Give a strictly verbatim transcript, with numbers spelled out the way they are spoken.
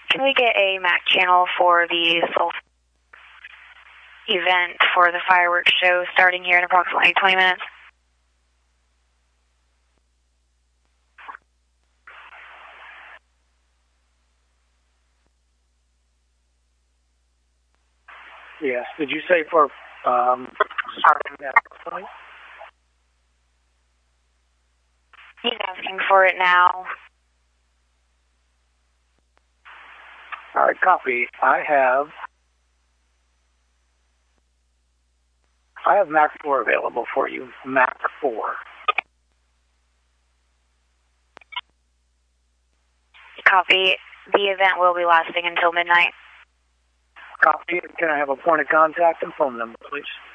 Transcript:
Can we get a M A C channel for the Soul event for the fireworks show starting here in approximately twenty minutes? Yes. Did you say for um, starting that point? He's asking for it now. All right, copy. I have I have M A C four available for you. M A C four. Copy. The event will be lasting until midnight. Copy. Can I have a point of contact and phone number, please?